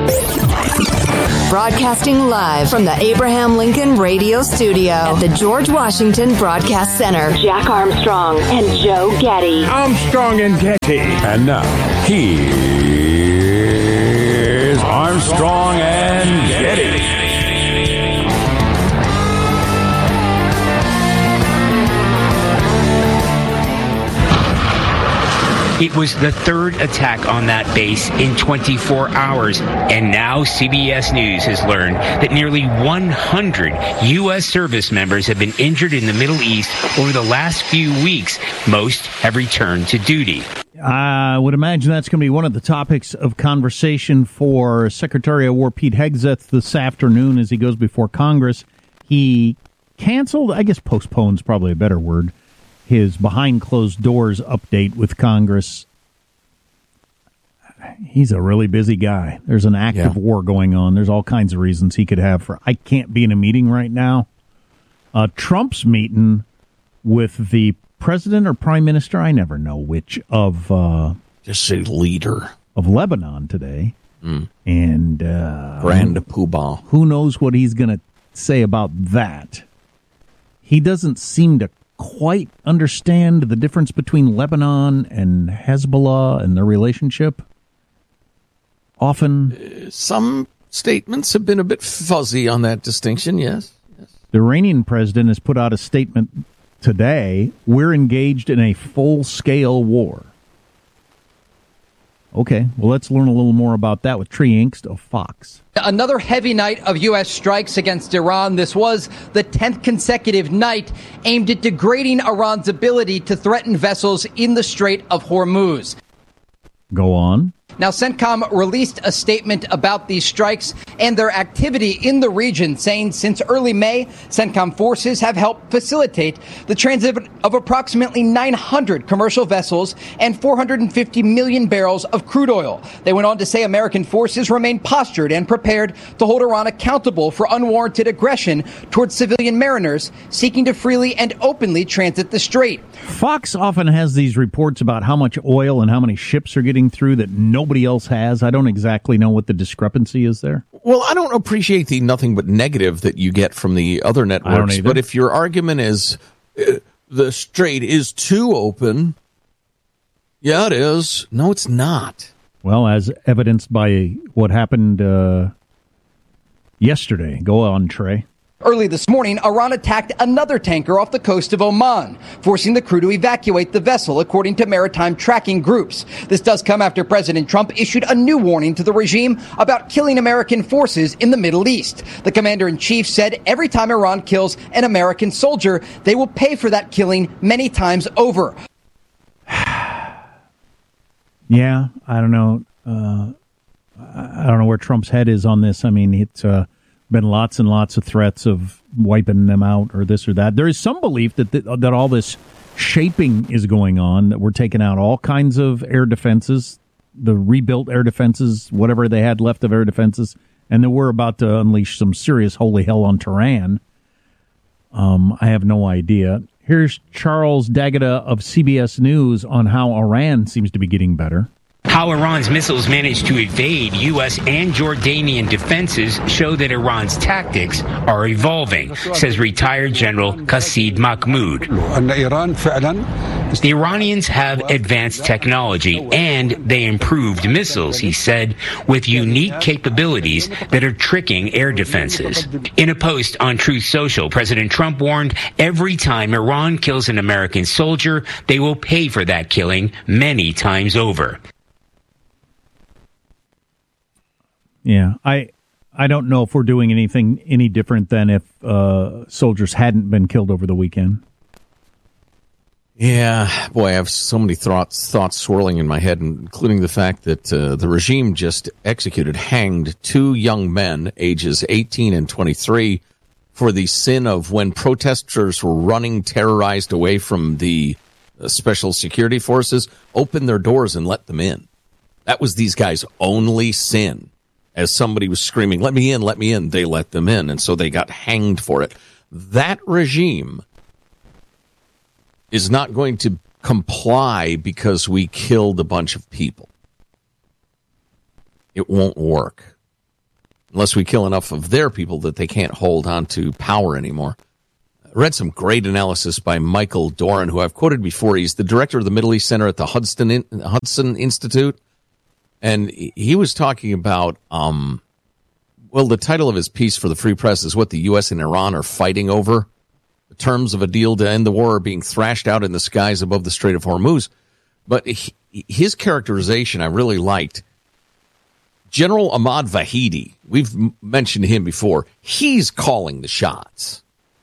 Broadcasting live from the Abraham Lincoln Radio Studio at the George Washington Broadcast Center. Jack Armstrong and Joe Getty. Armstrong and Getty. And now, here's Armstrong and Getty. It was the third attack on that base in 24 hours, and now CBS News has learned that nearly 100 U.S. service members have been injured in the Middle East over the last few weeks. Most have returned to duty. I would imagine that's going to be one of the topics of conversation for Secretary of War Pete Hegseth this afternoon as he goes before Congress. He canceled, I guess postpone's probably a better word, his behind closed doors update with Congress. He's a really busy guy. There's an active war going on. There's all kinds of reasons he could have for, I can't be in a meeting right now. Trump's meeting with the president or prime minister, I never know which, of just say leader of Lebanon today. And Grand Poobah. Who knows what he's going to say about that? He doesn't seem to quite understand the difference between Lebanon and Hezbollah and their relationship. Often, some statements have been a bit fuzzy on that distinction, yes. The Iranian president has put out a statement today, we're engaged in a full-scale war. Okay, well, let's learn a little more about that with Trey Inkst of Fox. Another heavy night of U.S. strikes against Iran. This was the 10th consecutive night aimed at degrading Iran's ability to threaten vessels in the Strait of Hormuz. Go on. Now, CENTCOM released a statement about these strikes and their activity in the region, saying since early May, CENTCOM forces have helped facilitate the transit of approximately 900 commercial vessels and 450 million barrels of crude oil. They went on to say American forces remain postured and prepared to hold Iran accountable for unwarranted aggression towards civilian mariners seeking to freely and openly transit the strait. Fox often has these reports about how much oil and how many ships are getting through that nobody else has. I don't exactly know what the discrepancy is there. Well, I don't appreciate the nothing but negative that you get from the other networks. But if your argument is the strait is too open, yeah, it is. No, it's not. Well, as evidenced by what happened yesterday. Go on, Trey. Early this morning, Iran attacked another tanker off the coast of Oman, forcing the crew to evacuate the vessel, according to maritime tracking groups. This does come after President Trump issued a new warning to the regime about killing American forces in the Middle East. The commander-in-chief said every time Iran kills an American soldier, they will pay for that killing many times over. Yeah, I don't know. I don't know where Trump's head is on this. I mean, it's been lots and lots of threats of wiping them out or this or that. There is some belief that all this shaping is going on, that we're taking out all kinds of air defenses, the rebuilt air defenses, whatever they had left of air defenses, and that we're about to unleash some serious holy hell on Tehran. I have no idea. Here's Charles D'Agata of CBS News on how Iran seems to be getting better. How Iran's missiles managed to evade U.S. and Jordanian defenses show that Iran's tactics are evolving, says retired General Qasid Mahmoud. The Iranians have advanced technology and they improved missiles, he said, with unique capabilities that are tricking air defenses. In a post on Truth Social, President Trump warned every time Iran kills an American soldier, they will pay for that killing many times over. Yeah, I don't know if we're doing anything any different than if soldiers hadn't been killed over the weekend. Yeah, boy, I have so many thoughts swirling in my head, including the fact that the regime just hanged two young men, ages 18 and 23, for the sin of when protesters were running terrorized away from the special security forces, opened their doors and let them in. That was these guys' only sin. As somebody was screaming, let me in, they let them in. And so they got hanged for it. That regime is not going to comply because we killed a bunch of people. It won't work. unless we kill enough of their people that they can't hold on to power anymore. I read some great analysis by Michael Doran, who I've quoted before. He's the director of the Middle East Center at the Hudson Institute. And he was talking about, the title of his piece for the Free Press is what the U.S. and Iran are fighting over. The terms of a deal to end the war are being thrashed out in the skies above the Strait of Hormuz. But his characterization I really liked. General Ahmad Vahidi, we've mentioned him before, he's calling the shots.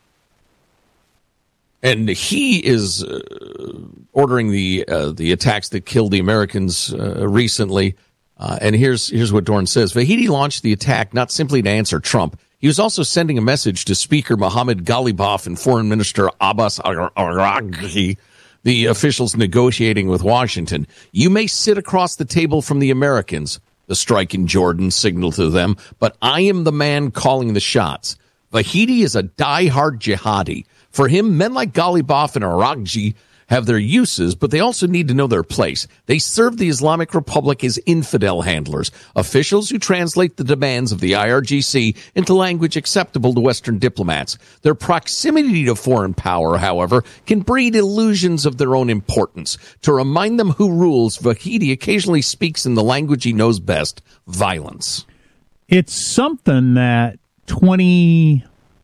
And he is ordering the attacks that killed the Americans recently. And here's what Dorn says. Vahidi launched the attack not simply to answer Trump. He was also sending a message to Speaker Mohammad Ghalibaf and Foreign Minister Abbas Araghchi, the officials negotiating with Washington. You may sit across the table from the Americans, the strike in Jordan signaled to them, but I am the man calling the shots. Vahidi is a die-hard jihadi. For him, men like Ghalibaf and Araghchi have their uses, but they also need to know their place. They serve the Islamic Republic as infidel handlers, officials who translate the demands of the IRGC into language acceptable to Western diplomats. Their proximity to foreign power, however, can breed illusions of their own importance. To remind them who rules, Vahidi occasionally speaks in the language he knows best, violence. It's something that 25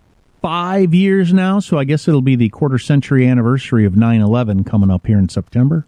years now, so I guess it'll be the quarter-century anniversary of 9/11 coming up here in September.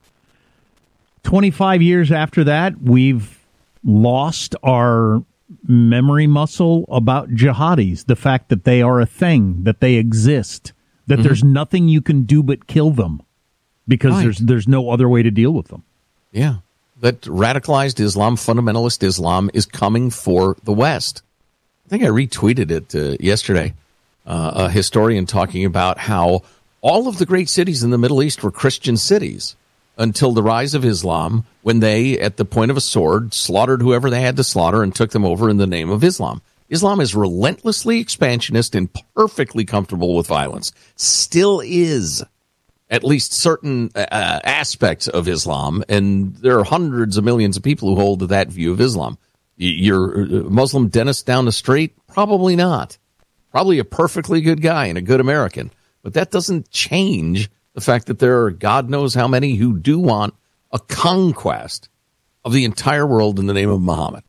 25 years after that, we've lost our memory muscle about jihadis, the fact that they are a thing, that they exist, that there's nothing you can do but kill them because there's no other way to deal with them. Yeah, that radicalized Islam, fundamentalist Islam, is coming for the West. I think I retweeted it yesterday. A historian talking about how all of the great cities in the Middle East were Christian cities until the rise of Islam, when they, at the point of a sword, slaughtered whoever they had to slaughter and took them over in the name of Islam. Islam is relentlessly expansionist and perfectly comfortable with violence. Still is, at least certain aspects of Islam, and there are hundreds of millions of people who hold to that view of Islam. Your Muslim dentist down the street? Probably not. Probably a perfectly good guy and a good American. But that doesn't change the fact that there are God knows how many who do want a conquest of the entire world in the name of Muhammad.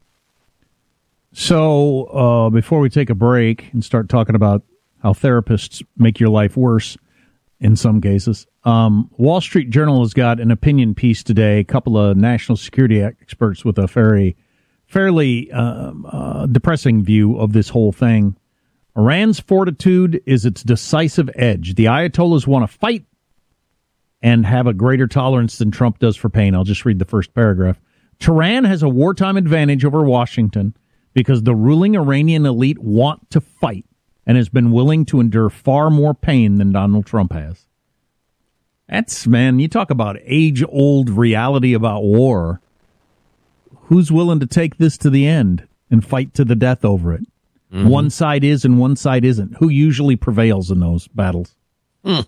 So before we take a break and start talking about how therapists make your life worse in some cases, Wall Street Journal has got an opinion piece today, a couple of national security experts with a fairly depressing view of this whole thing. Iran's fortitude is its decisive edge. The Ayatollahs want to fight and have a greater tolerance than Trump does for pain. I'll just read the first paragraph. Tehran has a wartime advantage over Washington because the ruling Iranian elite want to fight and has been willing to endure far more pain than Donald Trump has. That's, man, you talk about age-old reality about war. Who's willing to take this to the end and fight to the death over it? Mm-hmm. One side is and one side isn't. Who usually prevails in those battles? It's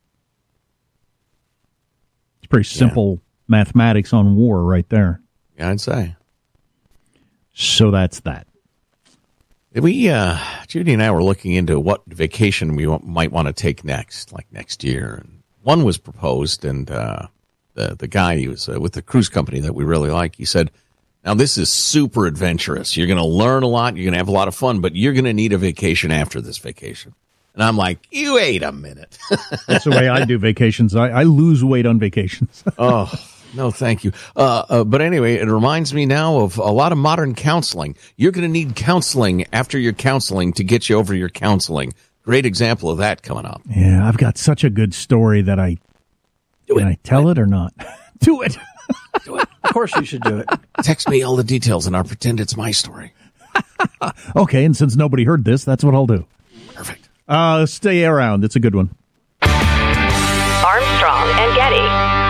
pretty simple mathematics on war right there. Yeah, I'd say. So that's that. We, Judy and I were looking into what vacation we might want to take next, like next year. And one was proposed, and the guy, he was with the cruise company that we really like, he said, now, this is super adventurous. You're going to learn a lot. You're going to have a lot of fun, but you're going to need a vacation after this vacation. And I'm like, you wait a minute. That's the way I do vacations. I lose weight on vacations. Oh, no, thank you. But anyway, it reminds me now of a lot of modern counseling. You're going to need counseling after your counseling to get you over your counseling. Great example of that coming up. Yeah, I've got such a good story that can I tell it or not? Do it. Do it. Of course you should do it. Text me all the details and I'll pretend it's my story. Okay, and since nobody heard this, that's what I'll do. Perfect. Stay around. It's a good one. Armstrong and Getty.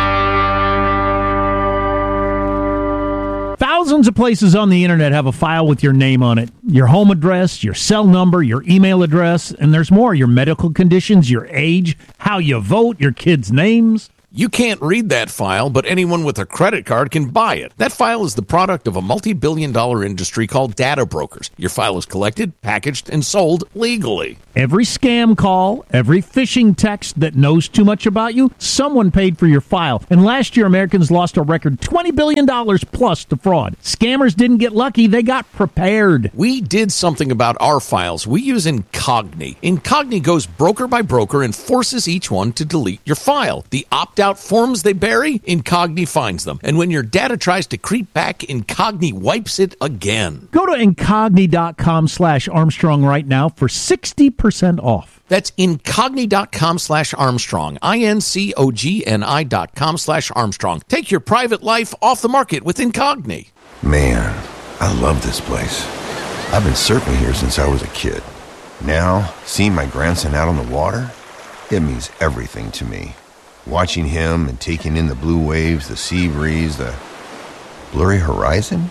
Thousands of places on the internet have a file with your name on it. Your home address, your cell number, your email address, and there's more. Your medical conditions, your age, how you vote, your kids' names. You can't read that file, but anyone with a credit card can buy it. That file is the product of a multi-billion-dollar industry called data brokers. Your file is collected, packaged, and sold legally. Every scam call, every phishing text that knows too much about you, someone paid for your file. And last year, Americans lost a record $20 billion plus to fraud. Scammers didn't get lucky, they got prepared. We did something about our files. We use Incogni. Incogni goes broker by broker and forces each one to delete your file. The opt-out forms they bury, Incogni finds them. And when your data tries to creep back, Incogni wipes it again. Go to Incogni.com/Armstrong right now for 60% off. That's Incogni.com/Armstrong. INCOGNI.com/Armstrong. Take your private life off the market with Incogni. Man, I love this place. I've been surfing here since I was a kid. Now, seeing my grandson out on the water, it means everything to me. Watching him and taking in the blue waves, the sea breeze, the blurry horizon.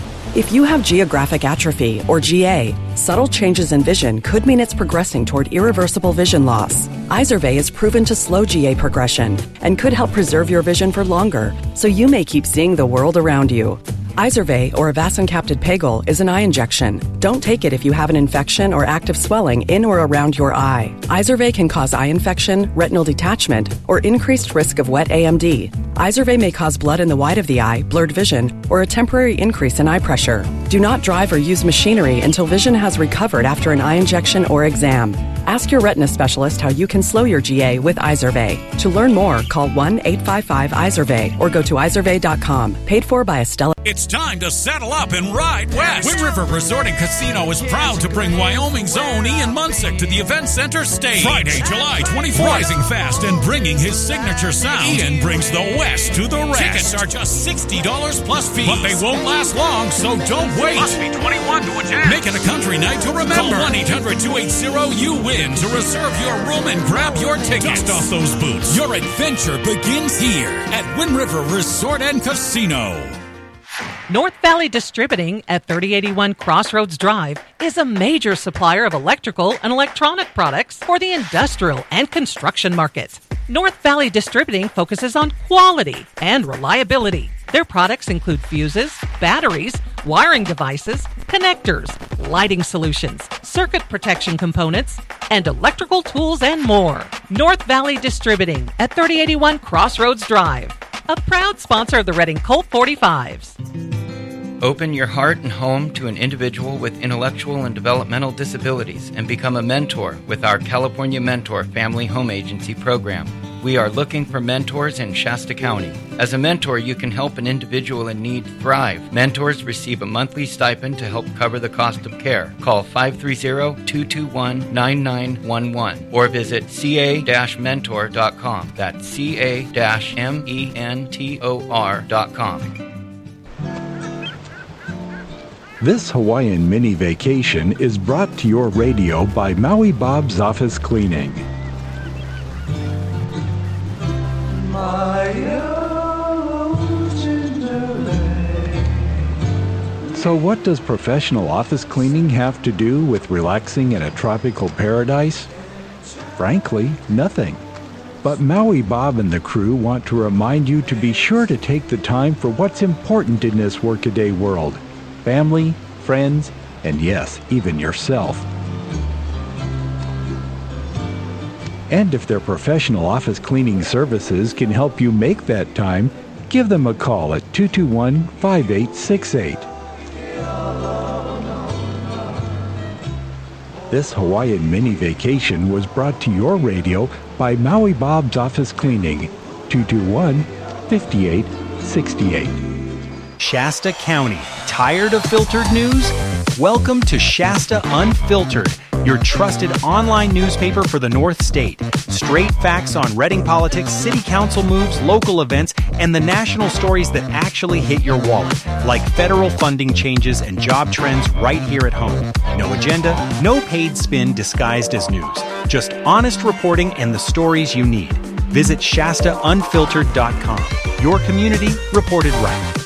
If you have geographic atrophy, or GA, subtle changes in vision could mean it's progressing toward irreversible vision loss. Izervay is proven to slow GA progression and could help preserve your vision for longer, so you may keep seeing the world around you. Izervay, or avacincaptad pegol, is an eye injection. Don't take it if you have an infection or active swelling in or around your eye. Izervay can cause eye infection, retinal detachment, or increased risk of wet AMD. Izervay may cause blood in the white of the eye, blurred vision, or a temporary increase in eye pressure. Do not drive or use machinery until vision has recovered after an eye injection or exam. Ask your retina specialist how you can slow your GA with Izervay. To learn more, call 1-855-IZERVAY or go to izervay.com. Paid for by Estella. It's time to saddle up and ride west. Wind River Resort and Casino is proud to bring Wyoming's own Ian Munsick to the Event Center stage. Friday, July 24th. Rising fast and bringing his signature sound, Ian brings the West to the rest. Tickets are just $60 plus fees. But they won't last long, so don't wait. Must be 21 to attend. Make it a country night to remember. Call 1-800-280-YOU-WIN to reserve your room and grab your tickets. Dust off those boots. Your adventure begins here at Wind River Resort and Casino. North Valley Distributing at 3081 Crossroads Drive is a major supplier of electrical and electronic products for the industrial and construction market. North Valley Distributing focuses on quality and reliability. Their products include fuses, batteries, wiring devices, connectors, lighting solutions, circuit protection components, and electrical tools and more. North Valley Distributing at 3081 Crossroads Drive, a proud sponsor of the Reading Colt 45s. Open your heart and home to an individual with intellectual and developmental disabilities and become a mentor with our California Mentor Family Home Agency program. We are looking for mentors in Shasta County. As a mentor, you can help an individual in need thrive. Mentors receive a monthly stipend to help cover the cost of care. Call 530-221-9911 or visit ca-mentor.com. That's ca-mentor.com. This Hawaiian mini vacation is brought to your radio by Maui Bob's Office Cleaning. So what does professional office cleaning have to do with relaxing in a tropical paradise? Frankly, nothing. But Maui Bob and the crew want to remind you to be sure to take the time for what's important in this workaday world. Family, friends, and yes, even yourself. And if their professional office cleaning services can help you make that time, give them a call at 221-5868. This Hawaiian mini vacation was brought to your radio by Maui Bob's Office Cleaning, 221-5868. Shasta County. Tired of filtered news? Welcome to Shasta Unfiltered, your trusted online newspaper for the North State. Straight facts on Reading politics, city council moves, local events, and the national stories that actually hit your wallet, like federal funding changes and job trends right here at home. No agenda, no paid spin disguised as news. Just honest reporting and the stories you need. Visit ShastaUnfiltered.com. Your community reported right.